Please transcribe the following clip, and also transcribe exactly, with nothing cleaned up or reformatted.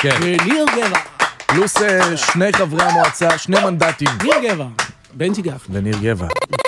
כן. וניר גבע. פלוס אה, שני חברי המועצה, שני מנדטים. ניר גבע. בנצ'י גפני. וניר גבע.